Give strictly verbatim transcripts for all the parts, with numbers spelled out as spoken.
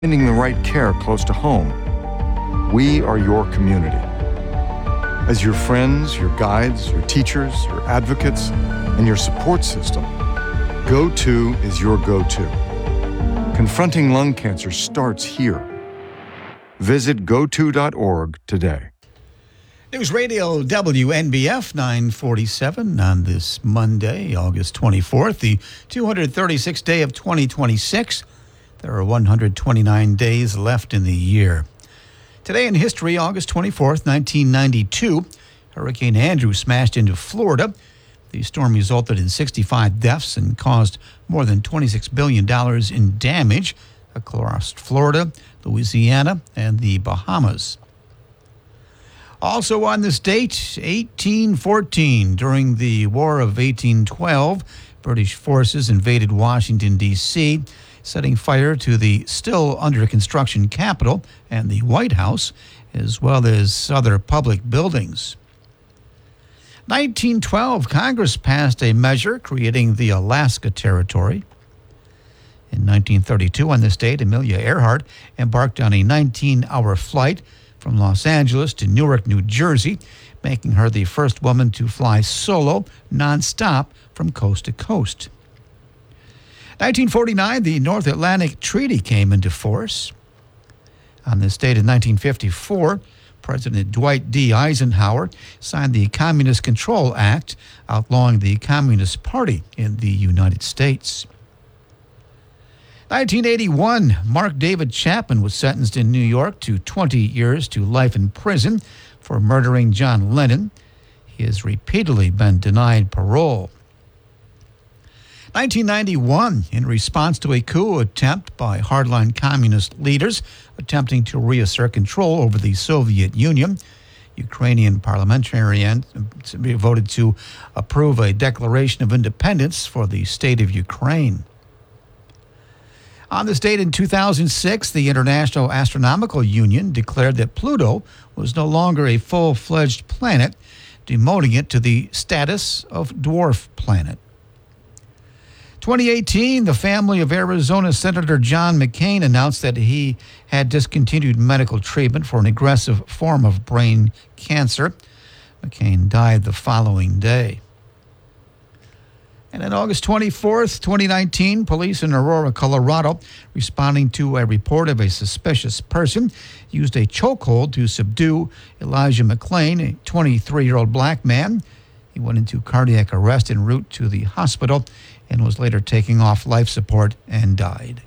Finding the right care close to home. We are your community. As your friends, your guides, your teachers, your advocates, and your support system, GoTo is your go-to. Confronting lung cancer starts here. Visit go to dot org today. News Radio W N B F nine forty-seven on this Monday, August twenty-fourth, the two hundred thirty-sixth day of twenty twenty-six. There are one hundred twenty-nine days left in the year. Today in history, August twenty-fourth, nineteen ninety-two, Hurricane Andrew smashed into Florida. The storm resulted in sixty-five deaths and caused more than twenty-six billion dollars in damage across Florida, Louisiana, and the Bahamas. Also on this date, eighteen fourteen, during the War of eighteen twelve, British forces invaded Washington, D C, setting fire to the still under construction Capitol and the White House, as well as other public buildings. nineteen twelve, Congress passed a measure creating the Alaska Territory. In nineteen thirty-two, on this date, Amelia Earhart embarked on a nineteen-hour flight from Los Angeles to Newark, New Jersey, making her the first woman to fly solo, nonstop, from coast to coast. nineteen forty-nine, the North Atlantic Treaty came into force. On this date in nineteen fifty-four, President Dwight D. Eisenhower signed the Communist Control Act, outlawing the Communist Party in the United States. nineteen eighty-one, Mark David Chapman was sentenced in New York to twenty years to life in prison for murdering John Lennon. He has repeatedly been denied parole. nineteen ninety-one, in response to a coup attempt by hardline communist leaders attempting to reassert control over the Soviet Union, Ukrainian parliamentarians voted to approve a declaration of independence for the state of Ukraine. On this date in two thousand six, the International Astronomical Union declared that Pluto was no longer a full-fledged planet, demoting it to the status of dwarf planet. twenty eighteen, the family of Arizona Senator John McCain announced that he had discontinued medical treatment for an aggressive form of brain cancer. McCain died the following day. And on August twenty-fourth, twenty nineteen, police in Aurora, Colorado, responding to a report of a suspicious person, used a chokehold to subdue Elijah McClain, a twenty-three-year-old black man. He went into cardiac arrest en route to the hospital and was later taken off life support and died.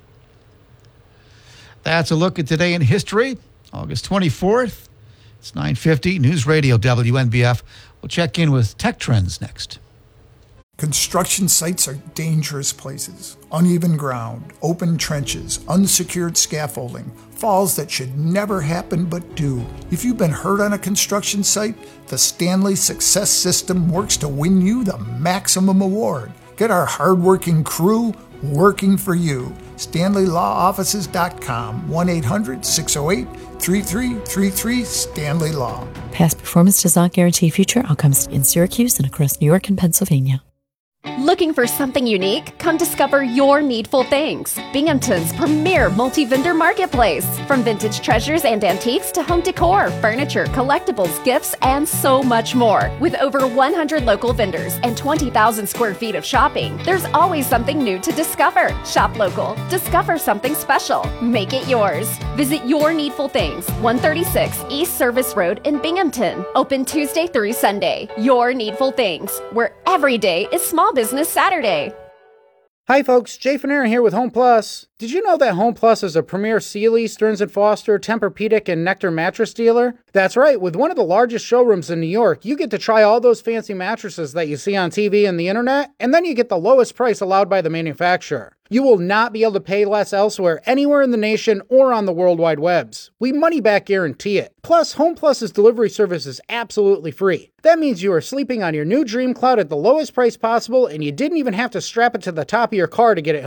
That's a look at today in history, August twenty-fourth. It's nine fifty, News Radio W N B F. We'll check in with Tech Trends next. Construction sites are dangerous places. Uneven ground, open trenches, unsecured scaffolding, falls that should never happen but do. If you've been hurt on a construction site, the Stanley Success System works to win you the maximum award. Get our hardworking crew working for you. Stanley Law Offices dot com, one eight hundred, six oh eight, three three three three, Stanley Law. Past performance does not guarantee future outcomes in Syracuse and across New York and Pennsylvania. Looking for something unique? Come discover your Needful Things, Binghamton's premier multi-vendor marketplace. From vintage treasures and antiques to home decor, furniture, collectibles, gifts, and so much more. With over one hundred local vendors and twenty thousand square feet of shopping, there's always something new to discover. Shop local. Discover something special. Make it yours. Visit Your Needful Things, one thirty-six East Service Road in Binghamton. Open Tuesday through Sunday. Your Needful Things, where every day is Small Business Saturday. Hi folks, Jay Fanera here with Home Plus. Did you know that Home Plus is a premier Sealy, Stearns and Foster, Tempur-Pedic, and Nectar mattress dealer? That's right, with one of the largest showrooms in New York, you get to try all those fancy mattresses that you see on T V and the internet, and then you get the lowest price allowed by the manufacturer. You will not be able to pay less elsewhere, anywhere in the nation or on the World Wide Webs. We money back guarantee it. Plus, Home Plus's delivery service is absolutely free. That means you are sleeping on your new dream cloud at the lowest price possible, and you didn't even have to strap it to the top of your car to get it home.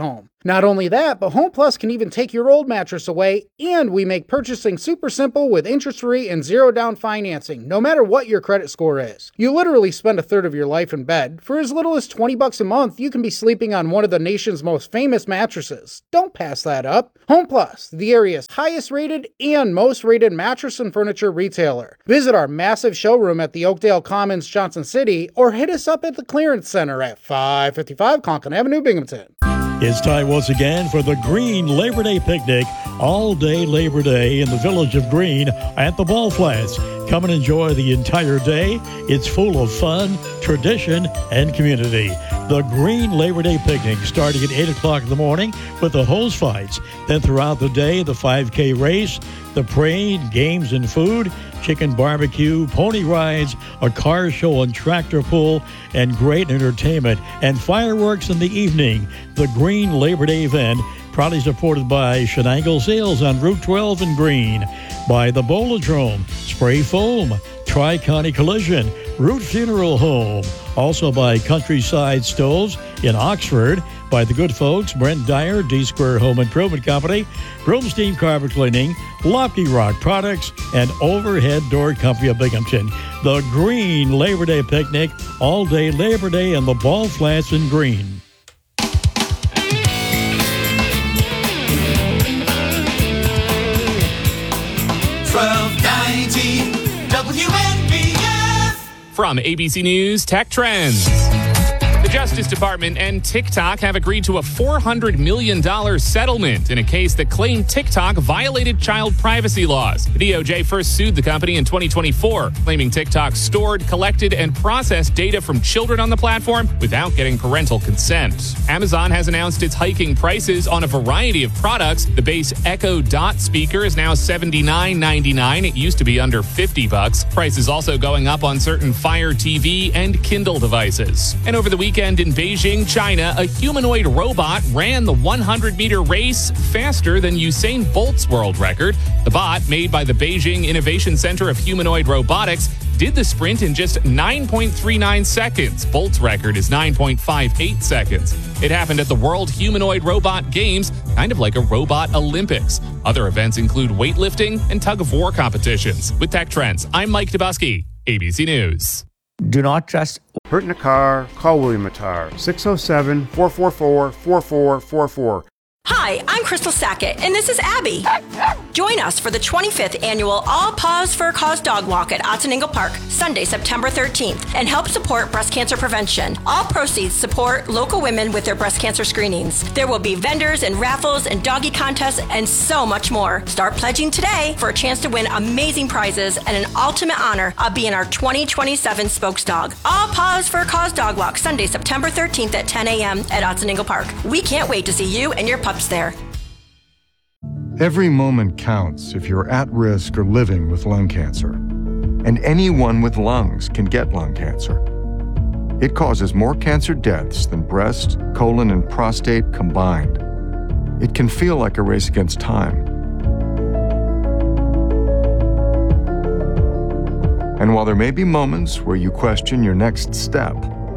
Not only that, but Home Plus can even take your old mattress away, and we make purchasing super simple with interest-free and zero-down financing, no matter what your credit score is. You literally spend a third of your life in bed. For as little as twenty bucks a month, you can be sleeping on one of the nation's most famous mattresses. Don't pass that up. Home Plus, the area's highest-rated and most-rated mattress and furniture retailer. Visit our massive showroom at the Oakdale Commons, Johnson City, or hit us up at the Clearance Center at five fifty-five Conklin Avenue, Binghamton. It's time once again for the Green Labor Day Picnic, all day Labor Day in the village of Green at the Ball Flats. Come and enjoy the entire day. It's full of fun, tradition, and community. The Green Labor Day Picnic starting at eight o'clock in the morning with the hose fights. Then throughout the day, the five K race, the parade, games and food, chicken barbecue, pony rides, a car show and tractor pull, and great entertainment and fireworks in the evening. The Green Labor Day event, proudly supported by Shenango Sales on Route twelve in Green, by the Bolodrome, Spray Foam, Tri-County Collision, Root Funeral Home, also by Countryside Stoves in Oxford, by the good folks Brent Dyer, D-Square Home Improvement Company, Broomstein Carpet Cleaning, Lofty Rock Products, and Overhead Door Company of Binghamton. The Green Labor Day Picnic, all day Labor Day in the Ball Flats in Green. twelve ninety W N B F. From A B C News Tech Trends. The Justice Department and TikTok have agreed to a four hundred million dollars settlement in a case that claimed TikTok violated child privacy laws. The D O J first sued the company in twenty twenty-four, claiming TikTok stored, collected, and processed data from children on the platform without getting parental consent. Amazon has announced it's hiking prices on a variety of products. The base Echo Dot speaker is now seventy-nine ninety-nine. It used to be under fifty bucks. Price is also going up on certain Fire T V and Kindle devices. And over the weekend, Weekend in Beijing, China, a humanoid robot ran the one hundred meter race faster than Usain Bolt's world record. The bot, made by the Beijing Innovation Center of Humanoid Robotics, did the sprint in just nine point three nine seconds. Bolt's record is nine point five eight seconds. It happened at the World Humanoid Robot Games, kind of like a robot Olympics. Other events include weightlifting and tug-of-war competitions. With Tech Trends, I'm Mike Dubusky, A B C News. Do not trust. Hurt in a car? Call William Attar. six oh seven, four four four, four four four four. Hi, I'm Crystal Sackett, and this is Abby. Join us for the twenty-fifth annual All Paws for a Cause Dog Walk at Otsiningo Park, Sunday, September thirteenth, and help support breast cancer prevention. All proceeds support local women with their breast cancer screenings. There will be vendors and raffles and doggy contests and so much more. Start pledging today for a chance to win amazing prizes and an ultimate honor of being our twenty twenty-seven spokes dog. All Paws for a Cause Dog Walk, Sunday, September thirteenth at ten a.m. at Otsiningo Park. We can't wait to see you and your pups there. Every moment counts if you're at risk or living with lung cancer. And anyone with lungs can get lung cancer. It causes more cancer deaths than breast, colon, and prostate combined. It can feel like a race against time. And while there may be moments where you question your next step,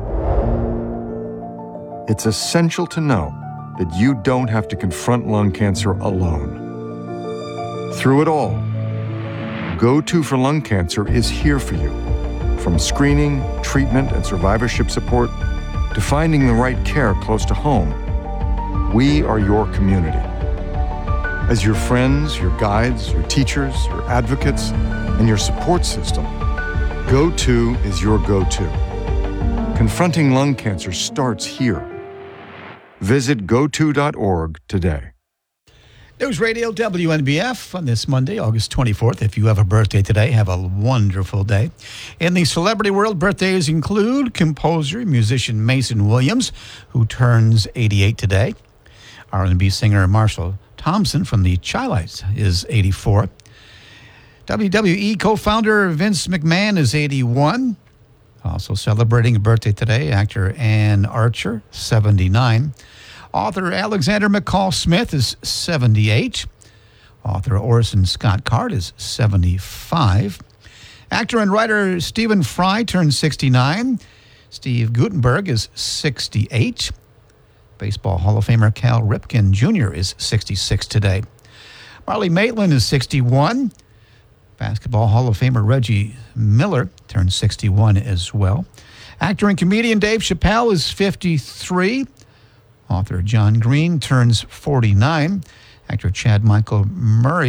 it's essential to know that you don't have to confront lung cancer alone. Through it all, Go To for Lung Cancer is here for you. From screening, treatment, and survivorship support to finding the right care close to home, we are your community. As your friends, your guides, your teachers, your advocates, and your support system, Go To is your go-to. Confronting lung cancer starts here. Visit go to dot org today. News Radio W N B F on this Monday, August twenty-fourth. If you have a birthday today, have a wonderful day. In the celebrity world, birthdays include composer, musician Mason Williams, who turns eighty-eight today. R and B singer Marshall Thompson from the Chi-Lites is eighty-four. W W E co-founder Vince McMahon is eighty-one. Also celebrating a birthday today, actor Ann Archer, seventy-nine. Author Alexander McCall Smith is seventy-eight. Author Orson Scott Card is seventy-five. Actor and writer Stephen Fry turns sixty-nine. Steve Guttenberg is sixty-eight. Baseball Hall of Famer Cal Ripken Junior is sixty-six today. Marlee Maitland is sixty-one. Basketball Hall of Famer Reggie Miller turns sixty-one as well. Actor and comedian Dave Chappelle is fifty-three. Author John Green turns forty-nine. Actor Chad Michael Murray